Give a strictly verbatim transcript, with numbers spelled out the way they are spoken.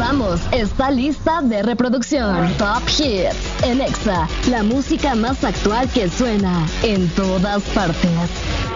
Comenzamos esta lista de reproducción. Top Hits en Exa, la música más actual que suena en todas partes.